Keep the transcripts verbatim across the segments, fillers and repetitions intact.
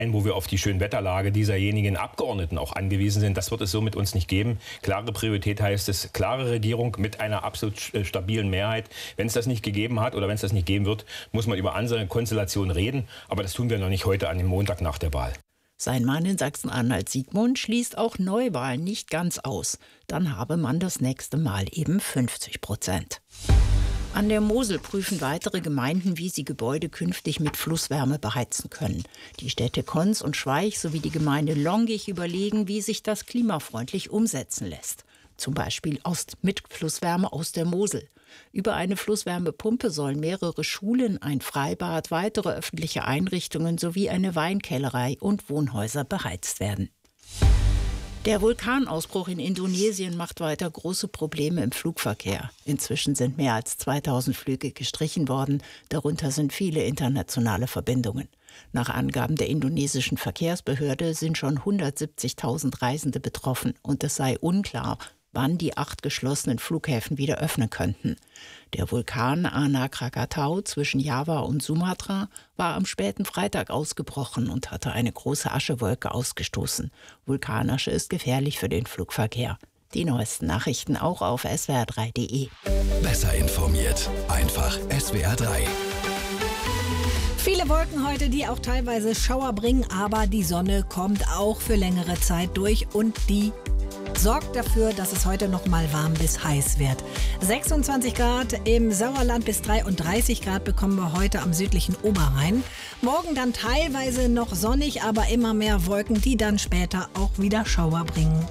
wo wir auf die Schönwetterlage dieserjenigen Abgeordneten auch angewiesen sind. Das wird es so mit uns nicht geben. Klare Priorität heißt es, klare Regierung mit einer absolut stabilen Mehrheit. Wenn es das nicht gegeben hat oder wenn es das nicht geben wird, muss man über andere Konstellationen reden. Aber das tun wir noch nicht heute an dem Montag nach der Wahl. Sein Mann in Sachsen-Anhalt, Sigmund, schließt auch Neuwahlen nicht ganz aus. Dann habe man das nächste Mal eben fünfzig Prozent. An der Mosel prüfen weitere Gemeinden, wie sie Gebäude künftig mit Flusswärme beheizen können. Die Städte Konz und Schweich sowie die Gemeinde Longich überlegen, wie sich das klimafreundlich umsetzen lässt. Zum Beispiel aus, mit Flusswärme aus der Mosel. Über eine Flusswärmepumpe sollen mehrere Schulen, ein Freibad, weitere öffentliche Einrichtungen sowie eine Weinkellerei und Wohnhäuser beheizt werden. Der Vulkanausbruch in Indonesien macht weiter große Probleme im Flugverkehr. Inzwischen sind mehr als zweitausend Flüge gestrichen worden, darunter sind viele internationale Verbindungen. Nach Angaben der indonesischen Verkehrsbehörde sind schon hundertsiebzigtausend Reisende betroffen und es sei unklar, wann die acht geschlossenen Flughäfen wieder öffnen könnten. Der Vulkan Anak Krakatau zwischen Java und Sumatra war am späten Freitag ausgebrochen und hatte eine große Aschewolke ausgestoßen. Vulkanasche ist gefährlich für den Flugverkehr. Die neuesten Nachrichten auch auf S W R drei punkt de. Besser informiert, einfach S W R drei. Viele Wolken heute, die auch teilweise Schauer bringen, aber die Sonne kommt auch für längere Zeit durch und die sorgt dafür, dass es heute noch mal warm bis heiß wird. sechsundzwanzig Grad im Sauerland bis dreiunddreißig Grad bekommen wir heute am südlichen Oberrhein. Morgen dann teilweise noch sonnig, aber immer mehr Wolken, die dann später auch wieder Schauer bringen.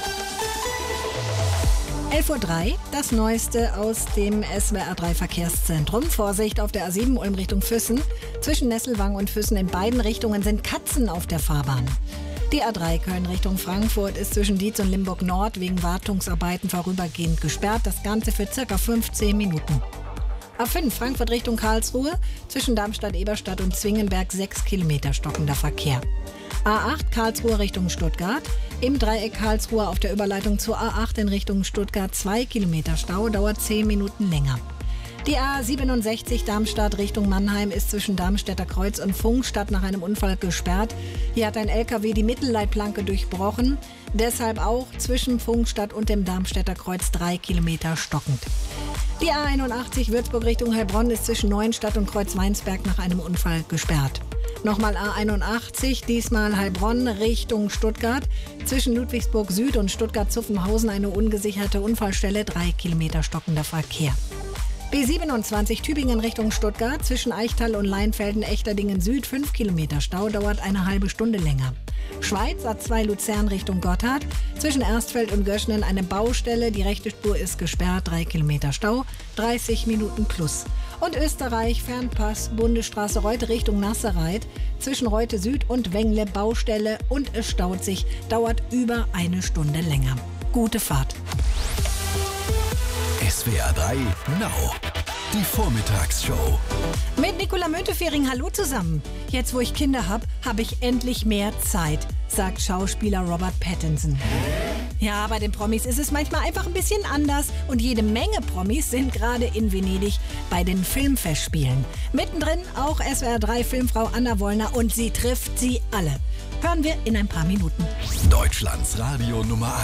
elf Uhr drei, das Neueste aus dem S W R drei Verkehrszentrum. Vorsicht auf der A sieben Ulm Richtung Füssen. Zwischen Nesselwang und Füssen in beiden Richtungen sind Katzen auf der Fahrbahn. Die A drei Köln Richtung Frankfurt ist zwischen Dietz und Limburg Nord wegen Wartungsarbeiten vorübergehend gesperrt. Das Ganze für ca. fünfzehn Minuten. A fünf Frankfurt Richtung Karlsruhe. Zwischen Darmstadt, Eberstadt und Zwingenberg sechs Kilometer stockender Verkehr. A acht Karlsruhe Richtung Stuttgart. Im Dreieck Karlsruhe auf der Überleitung zur A acht in Richtung Stuttgart zwei Kilometer Stau, dauert zehn Minuten länger. Die A siebenundsechzig Darmstadt Richtung Mannheim ist zwischen Darmstädter Kreuz und Pfungstadt nach einem Unfall gesperrt. Hier hat ein L K W die Mittelleitplanke durchbrochen. Deshalb auch zwischen Pfungstadt und dem Darmstädter Kreuz drei Kilometer stockend. Die A einundachtzig Würzburg Richtung Heilbronn ist zwischen Neuenstadt und Kreuzweinsberg nach einem Unfall gesperrt. Nochmal A einundachtzig, diesmal Heilbronn Richtung Stuttgart. Zwischen Ludwigsburg Süd und Stuttgart-Zuffenhausen eine ungesicherte Unfallstelle, drei Kilometer stockender Verkehr. B siebenundzwanzig Tübingen Richtung Stuttgart, zwischen Eichtal und Leinfelden-Echterdingen Süd, fünf Kilometer Stau, dauert eine halbe Stunde länger. Schweiz A zwei Luzern Richtung Gotthard, zwischen Erstfeld und Göschnen eine Baustelle, die rechte Spur ist gesperrt, drei Kilometer Stau, dreißig Minuten plus. Und Österreich Fernpass, Bundesstraße Reute Richtung Nassereit, zwischen Reute Süd und Wengle Baustelle und es staut sich, dauert über eine Stunde länger. Gute Fahrt. S W R drei Now, die Vormittagsshow. Mit Nicola Müntefering, hallo zusammen. Jetzt, wo ich Kinder habe, habe ich endlich mehr Zeit, sagt Schauspieler Robert Pattinson. Ja, bei den Promis ist es manchmal einfach ein bisschen anders und jede Menge Promis sind gerade in Venedig bei den Filmfestspielen. Mittendrin auch S W R drei Filmfrau Anna Wollner und sie trifft sie alle. Hören wir in ein paar Minuten. Deutschlands Radio Nummer eins.